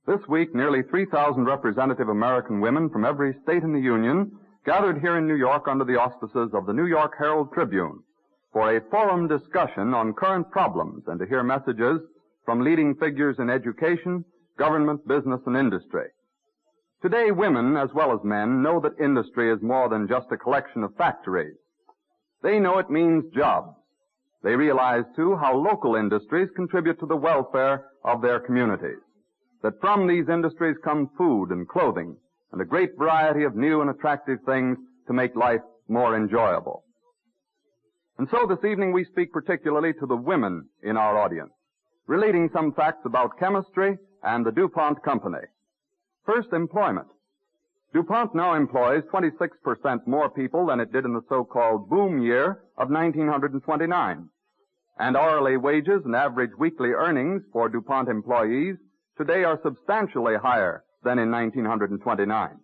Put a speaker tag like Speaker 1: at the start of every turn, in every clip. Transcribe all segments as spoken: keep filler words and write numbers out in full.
Speaker 1: This week, nearly three thousand representative American women from every state in the Union gathered here in New York under the auspices of the New York Herald Tribune for a forum discussion on current problems and to hear messages from leading figures in education, government, business, and industry. Today, women, as well as men, know that industry is more than just a collection of factories. They know it means jobs. They realize, too, how local industries contribute to the welfare of their communities, that from these industries come food and clothing and a great variety of new and attractive things to make life more enjoyable. And so this evening we speak particularly to the women in our audience, relating some facts about chemistry and the DuPont Company. First, employment. DuPont now employs twenty-six percent more people than it did in the so-called boom year of nineteen twenty-nine. And hourly wages and average weekly earnings for DuPont employees today are substantially higher than in nineteen twenty-nine.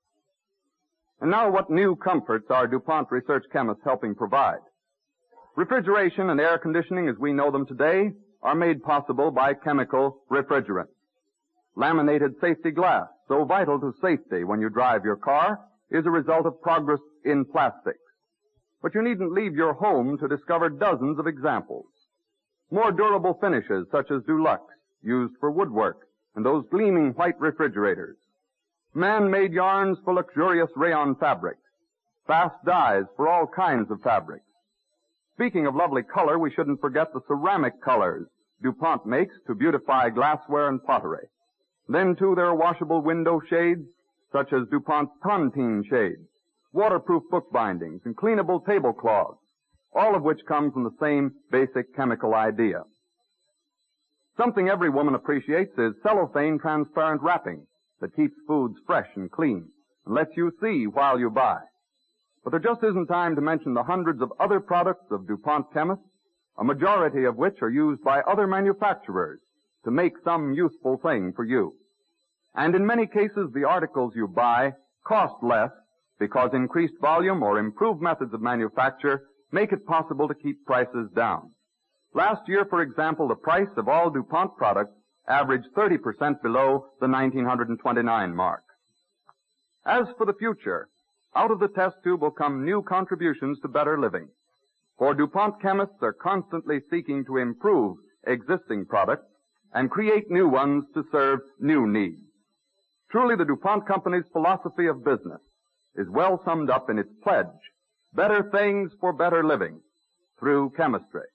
Speaker 1: And now what new comforts are DuPont research chemists helping provide? Refrigeration and air conditioning as we know them today are made possible by chemical refrigerants. Laminated safety glass, so vital to safety when you drive your car, is a result of progress in plastics. But you needn't leave your home to discover dozens of examples. More durable finishes such as Dulux, used for woodwork, and those gleaming white refrigerators. Man-made yarns for luxurious rayon fabrics. Fast dyes for all kinds of fabrics. Speaking of lovely color, we shouldn't forget the ceramic colors DuPont makes to beautify glassware and pottery. Then, too, there are washable window shades, such as DuPont's Tontine shades, waterproof book bindings, and cleanable tablecloths, all of which come from the same basic chemical idea. Something every woman appreciates is cellophane transparent wrapping that keeps foods fresh and clean and lets you see while you buy. But there just isn't time to mention the hundreds of other products of DuPont chemists, a majority of which are used by other manufacturers to make some useful thing for you. And in many cases, the articles you buy cost less because increased volume or improved methods of manufacture make it possible to keep prices down. Last year, for example, the price of all DuPont products averaged thirty percent below the nineteen twenty-nine mark. As for the future, out of the test tube will come new contributions to better living. For DuPont chemists are constantly seeking to improve existing products and create new ones to serve new needs. Truly, the DuPont Company's philosophy of business is well summed up in its pledge, better things for better living through chemistry.